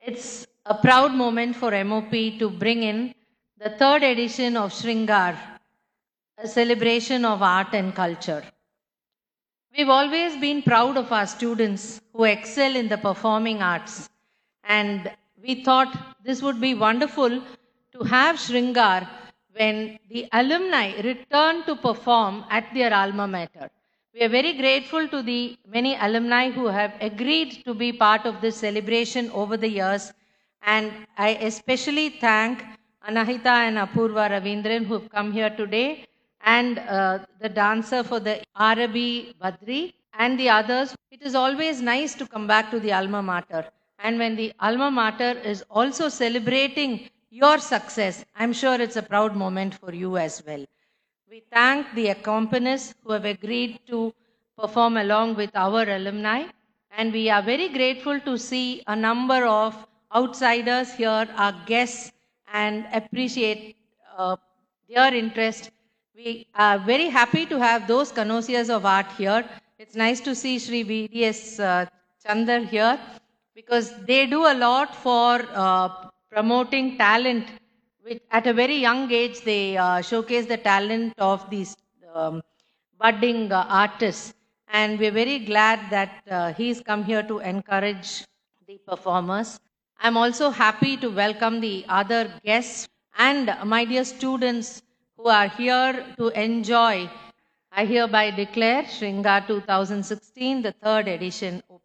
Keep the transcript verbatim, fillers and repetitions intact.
It's a proud moment for M O P to bring in the third edition of Shringar, a celebration of art and culture. We've always been proud of our students who excel in the performing arts, and we thought this would be wonderful to have Shringar when the alumni return to perform at their alma mater. We are very grateful to the many alumni who have agreed to be part of this celebration over the years, and I especially thank Anahita and Apurva Ravindran who have come here today, and uh, the dancer for the Arabi Badri and the others. It is always nice to come back to the alma mater. And when the alma mater is also celebrating your success, I'm sure it's a proud moment for you as well. We thank the accompanists who have agreed to perform along with our alumni. And we are very grateful to see a number of outsiders here, our guests, and appreciate uh, their interest. We are very happy to have those connoisseurs of art here. It's nice to see Sri V D S uh, Chandar here because they do a lot for uh, promoting talent. Which at a very young age, they uh, showcase the talent of these um, budding uh, artists. And we're very glad that uh, he's come here to encourage the performers. I'm also happy to welcome the other guests and my dear students who are here to enjoy. I hereby declare Shringar two thousand sixteen, the third edition,